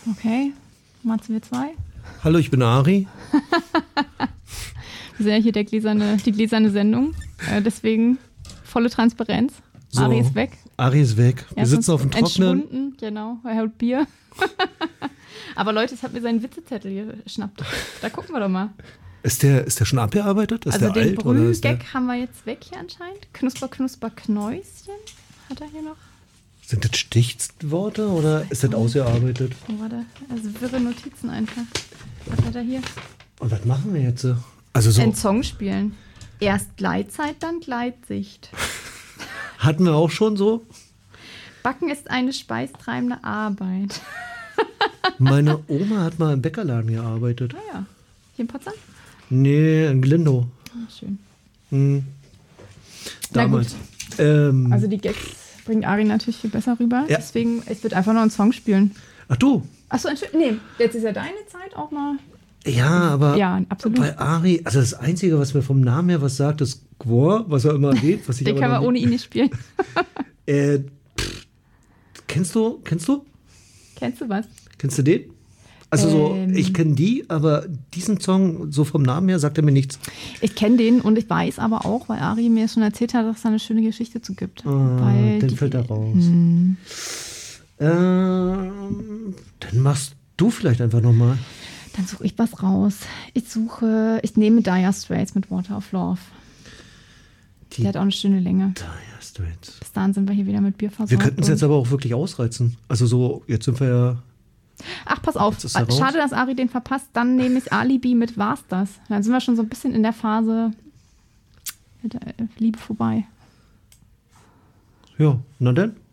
Okay, Matze, wir zwei. Hallo, ich bin Ari. Wir sind ja hier die gläserne Sendung. Deswegen volle Transparenz. So, Ari ist weg. Ari ist weg. Wir sitzen auf dem Trockenen. Entschwunden, genau. Er holt Bier. Aber Leute, jetzt hat mir seinen Witzezettel hier geschnappt. Da gucken wir doch mal. Ist der schon abgearbeitet? Ist also der den alt oder ist der... Brühl-Gag haben wir jetzt weg hier anscheinend. Knusper, Knusper, Knäuschen. Hat er hier noch? Sind das Stichworte oder ist das ausgearbeitet? Oh, warte. Also wirre Notizen einfach. Was hat er hier? Und was machen wir jetzt? Also so Ein Song spielen. Erst Gleitzeit, dann Gleitsicht. hatten wir auch schon so. Backen ist eine speistreibende Arbeit. Meine Oma hat mal im Bäckerladen gearbeitet. Ah ja. Hier in Potsdam? Nee, in Glindow. Oh, schön. Damals. Also die Gags bringen Ari natürlich viel besser rüber. Ja. Deswegen, ich würde einfach noch einen Song spielen. Ach du? Achso, nee, jetzt ist ja deine Zeit auch mal. Ja, aber Ja, absolut. bei Ari, also das Einzige, was mir vom Namen her was sagt, ist Gwor, was er immer erwähnt. Was ich Den aber kann man noch ohne ihn nicht spielen. Kennst du? Kennst du was? Kennst du den? Also so, ich kenne die, aber diesen Song, so vom Namen her, sagt er mir nichts. Ich kenne den und ich weiß aber auch, weil Ari mir schon erzählt hat, dass es da eine schöne Geschichte zu gibt. Weil Dann fällt er raus. Dann machst du vielleicht einfach nochmal. Dann suche ich was raus. Ich nehme Dire Straits mit Water of Love. Die hat auch eine schöne Länge. Dire Straits. Bis dahin sind wir hier wieder mit Bier versorgt. Wir könnten es jetzt aber auch wirklich ausreizen. Also so, jetzt sind wir ja... Ach, pass auf. ist er raus. Schade, dass Ari den verpasst. Dann nehme ich Alibi mit War's das. Dann sind wir schon so ein bisschen in der Phase mit der Liebe vorbei. Ja, na denn?